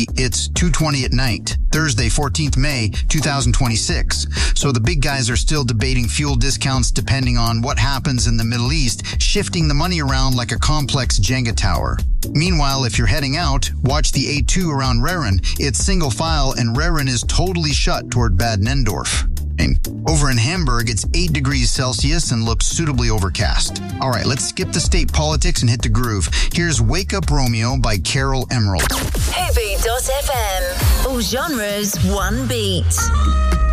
it's 2:20 at night, Thursday, 14th May, 2026. So the big guys are still debating fuel discounts depending on what happens in the Middle East, shifting the money around like a complex Jenga tower. Meanwhile, if you're heading out, watch the A2 around Reren. It's single file and Reren is totally shut toward Bad Nendorf. Over in Hamburg, it's 8 degrees Celsius and looks suitably overcast. All right, let's skip the state politics and hit the groove. Here's Wake Up Romeo by Carol Emerald. Heavy.fm. All genres, one beat.